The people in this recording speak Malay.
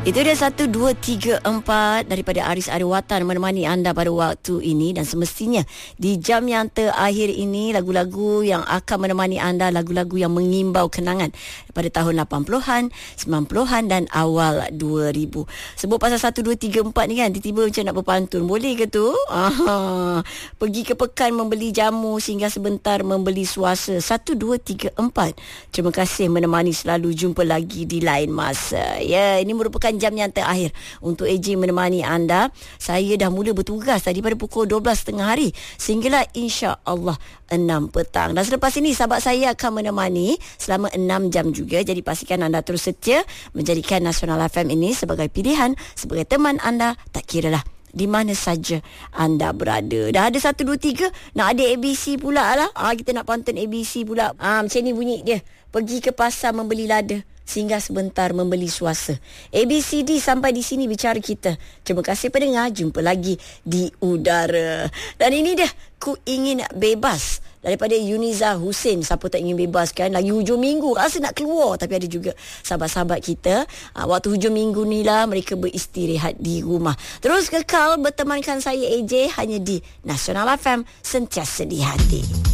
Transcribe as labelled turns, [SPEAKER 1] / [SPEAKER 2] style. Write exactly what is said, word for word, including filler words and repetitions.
[SPEAKER 1] Itu dia satu, dua, tiga, empat daripada Aris Ariwatan menemani anda pada waktu ini. Dan semestinya di jam yang terakhir ini, lagu-lagu yang akan menemani anda, lagu-lagu yang mengimbau kenangan pada tahun lapan puluhan, sembilan puluhan dan awal dua ribu. Sebut pasal satu, dua, tiga, empat ni kan, tiba-tiba macam nak berpantun. Boleh ke tu? Aha. Pergi ke pekan membeli jamu, sehingga sebentar membeli suasa. Satu, dua, tiga, empat. Terima kasih menemani selalu. Jumpa lagi di lain masa. Ya, ini merupakan jam yang terakhir untuk A J menemani anda. Saya dah mula bertugas tadi pada pukul dua belas tiga puluh hari sehinggalah insya-Allah enam petang. Dan selepas ini sahabat saya akan menemani selama enam jam juga. Jadi pastikan anda terus setia menjadikan Nasional F M ini sebagai pilihan, sebagai teman anda, tak kiralah di mana saja anda berada. Dah ada satu, dua, tiga. Nak ada A B C pula lah. Ah, kita nak pantun A B C pula. Ah, macam ni bunyi dia. Pergi ke pasar membeli lada, sehingga sebentar membeli suasa. A B C D sampai di sini bicara kita. Terima kasih pendengar. Jumpa lagi di udara. Dan ini dia, Ku Ingin Bebas daripada Yuniza Hussein. Siapa tak ingin bebas kan? Lagi hujung minggu rasa nak keluar. Tapi ada juga sahabat-sahabat kita, aa, waktu hujung minggu ni lah mereka beristirahat di rumah. Terus kekal bertemankan saya A J hanya di Nasional F M, sentiasa di hati.